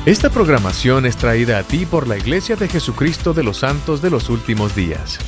Esta programación es traída a ti por la Iglesia de Jesucristo de los Santos de los Últimos Días.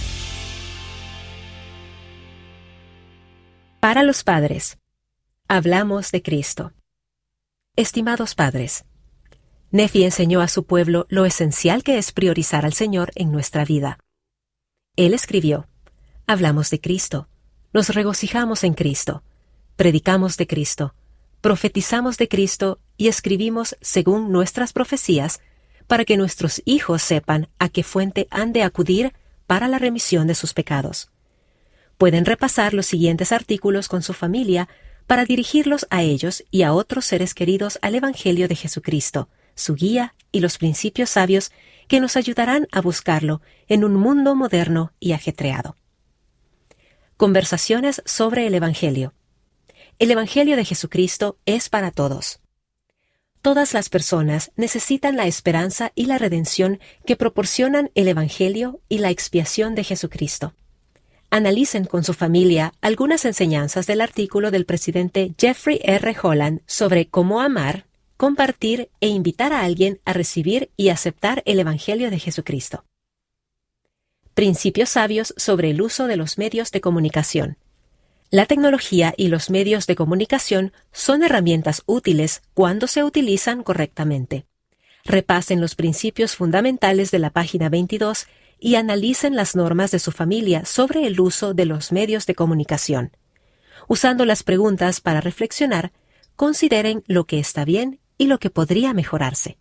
Para los padres, hablamos de Cristo. Estimados padres, Nefi enseñó a su pueblo lo esencial que es priorizar al Señor en nuestra vida. Él escribió: hablamos de Cristo, nos regocijamos en Cristo, predicamos de Cristo, profetizamos de Cristo y escribimos según nuestras profecías para que nuestros hijos sepan a qué fuente han de acudir para la remisión de sus pecados. Pueden repasar los siguientes artículos con su familia para dirigirlos a ellos y a otros seres queridos al Evangelio de Jesucristo, su guía y los principios sabios que nos ayudarán a buscarlo en un mundo moderno y ajetreado. Conversaciones sobre el Evangelio. El Evangelio de Jesucristo es para todos. Todas las personas necesitan la esperanza y la redención que proporcionan el Evangelio y la expiación de Jesucristo. Analicen con su familia algunas enseñanzas del artículo del presidente Jeffrey R. Holland sobre cómo amar, compartir e invitar a alguien a recibir y aceptar el Evangelio de Jesucristo. Principios sabios sobre el uso de los medios de comunicación. La tecnología y los medios de comunicación son herramientas útiles cuando se utilizan correctamente. Repasen los principios fundamentales de la página 22 y analicen las normas de su familia sobre el uso de los medios de comunicación. Usando las preguntas para reflexionar, consideren lo que está bien y lo que podría mejorarse.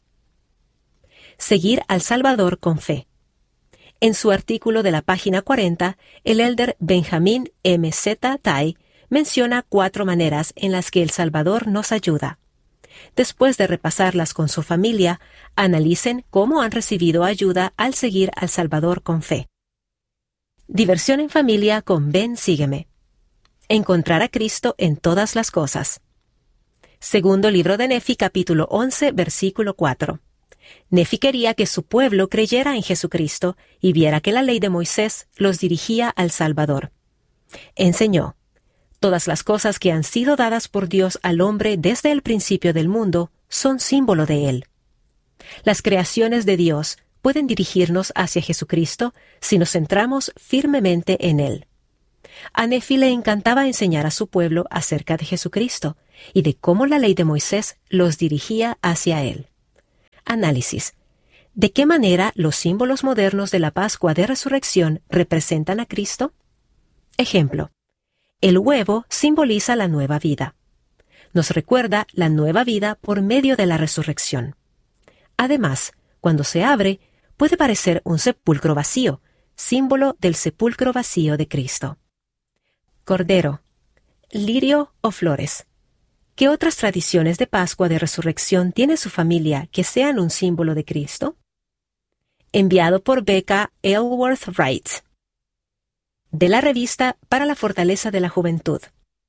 Seguir al Salvador con fe. En su artículo de la página 40, el elder Benjamin M. Z. Tai menciona 4 maneras en las que el Salvador nos ayuda. Después de repasarlas con su familia, analicen cómo han recibido ayuda al seguir al Salvador con fe. Diversión en familia con Ven, sígueme. Encontrar a Cristo en todas las cosas. Segundo libro de Nefi, capítulo 11, versículo 4. Nefi quería que su pueblo creyera en Jesucristo y viera que la ley de Moisés los dirigía al Salvador. Enseñó: todas las cosas que han sido dadas por Dios al hombre desde el principio del mundo son símbolo de Él. Las creaciones de Dios pueden dirigirnos hacia Jesucristo si nos centramos firmemente en Él. A Nefi le encantaba enseñar a su pueblo acerca de Jesucristo y de cómo la ley de Moisés los dirigía hacia Él. Análisis. ¿De qué manera los símbolos modernos de la Pascua de Resurrección representan a Cristo? Ejemplo. El huevo simboliza la nueva vida. Nos recuerda la nueva vida por medio de la resurrección. Además, cuando se abre, puede parecer un sepulcro vacío, símbolo del sepulcro vacío de Cristo. Cordero, lirio o flores. ¿Qué otras tradiciones de Pascua de Resurrección tiene su familia que sean un símbolo de Cristo? Enviado por Becca Ellsworth Wright. De la revista Para la Fortaleza de la Juventud.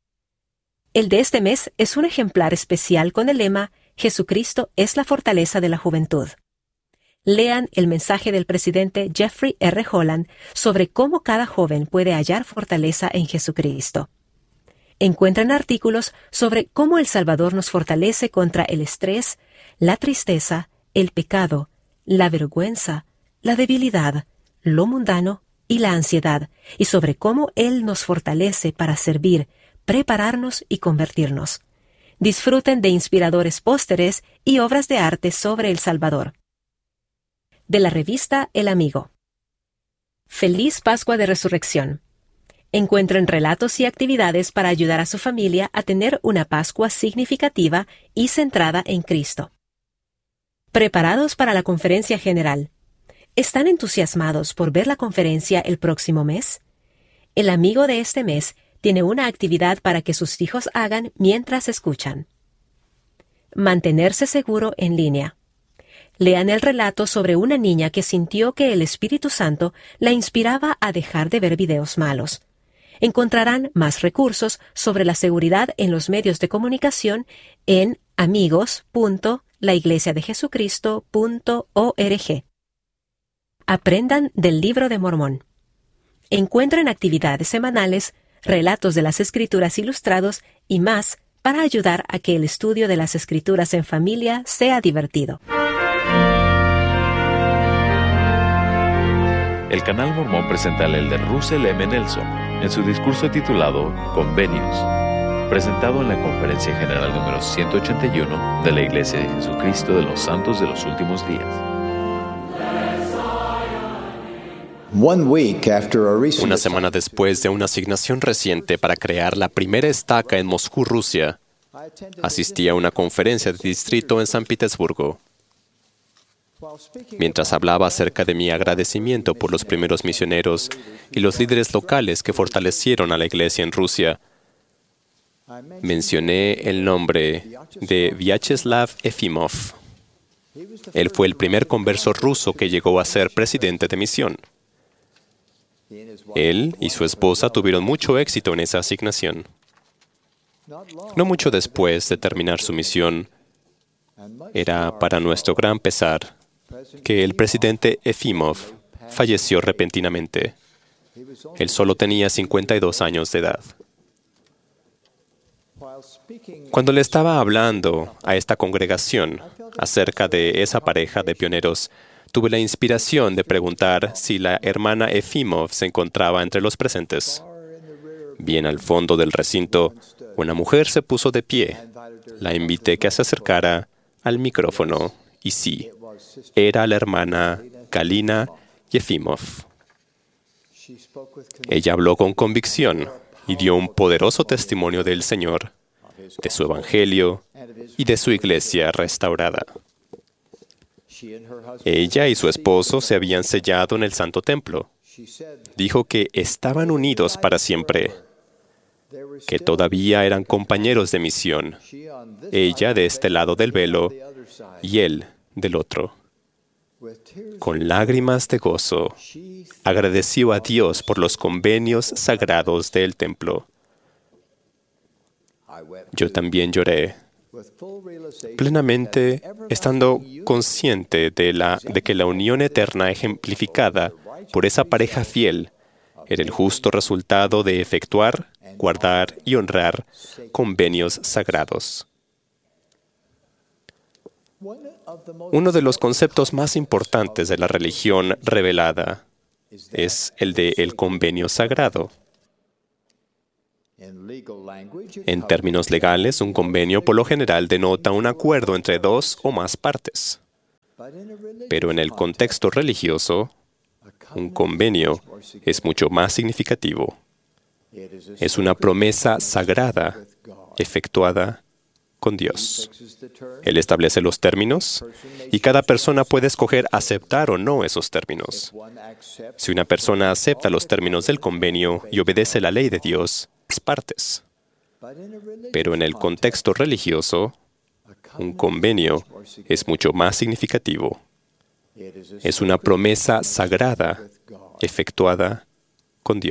El de este mes es un ejemplar especial con el lema Jesucristo es la fortaleza de la juventud. Lean el mensaje del presidente Jeffrey R. Holland sobre cómo cada joven puede hallar fortaleza en Jesucristo. Encuentran artículos sobre cómo el Salvador nos fortalece contra el estrés, la tristeza, el pecado, la vergüenza, la debilidad, lo mundano y la ansiedad, y sobre cómo Él nos fortalece para servir, prepararnos y convertirnos. Disfruten de inspiradores pósteres y obras de arte sobre el Salvador. De la revista El Amigo. Feliz Pascua de Resurrección. Encuentren relatos y actividades para ayudar a su familia a tener una Pascua significativa y centrada en Cristo. ¿Preparados para la conferencia general? ¿Están entusiasmados por ver la conferencia el próximo mes? El amigo de este mes tiene una actividad para que sus hijos hagan mientras escuchan. Mantenerse seguro en línea. Lean el relato sobre una niña que sintió que el Espíritu Santo la inspiraba a dejar de ver videos malos. Encontrarán más recursos sobre la seguridad en los medios de comunicación en amigos.laiglesiadejesucristo.org. Aprendan del Libro de Mormón. Encuentren actividades semanales, relatos de las Escrituras ilustrados y más para ayudar a que el estudio de las Escrituras en familia sea divertido. el Canal Mormón presenta al elder Russell M. Nelson en su discurso titulado Convenios, presentado en la Conferencia General número 181 de la Iglesia de Jesucristo de los Santos de los Últimos Días. Una semana después de una asignación reciente para crear la primera estaca en Moscú, Rusia, asistí a una conferencia de distrito en San Petersburgo. Mientras hablaba acerca de mi agradecimiento por los primeros misioneros y los líderes locales que fortalecieron a la iglesia en Rusia, mencioné el nombre de Vyacheslav Efimov. Él fue el primer converso ruso que llegó a ser presidente de misión. Él y su esposa tuvieron mucho éxito en esa asignación. No mucho después de terminar su misión, era para nuestro gran pesar que el presidente Efimov falleció repentinamente. Él solo tenía 52 años de edad. Cuando le estaba hablando a esta congregación acerca de esa pareja de pioneros, tuve la inspiración de preguntar si la hermana Efimov se encontraba entre los presentes. Bien al fondo del recinto, una mujer se puso de pie. La invité que se acercara al micrófono y sí, era la hermana Galina Efimov. Ella habló con convicción y dio un poderoso testimonio del Señor, de su evangelio y de su iglesia restaurada. Ella y su esposo se habían sellado en el Santo Templo. Dijo que estaban unidos para siempre, que todavía eran compañeros de misión, ella de este lado del velo y él del otro. Con lágrimas de gozo, agradeció a Dios por los convenios sagrados del templo. Yo también lloré, plenamente estando consciente de que la unión eterna ejemplificada por esa pareja fiel era el justo resultado de efectuar, guardar y honrar convenios sagrados. Uno de los conceptos más importantes de la religión revelada es el de el convenio sagrado. En términos legales, un convenio por lo general denota un acuerdo entre dos o más partes. Pero en el contexto religioso, un convenio es mucho más significativo. Es una promesa sagrada efectuada con Dios. Él establece los términos y cada persona puede escoger aceptar o no esos términos. Si una persona acepta los términos del convenio y obedece la ley de Dios, partes. Pero en el contexto religioso, un convenio es mucho más significativo. Es una promesa sagrada efectuada